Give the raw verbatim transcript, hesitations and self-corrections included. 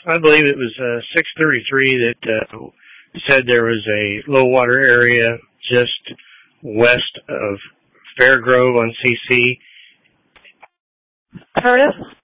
I believe it was uh, six thirty-three that uh, said there was a low water area just west of Fairgrove on C C. Curtis?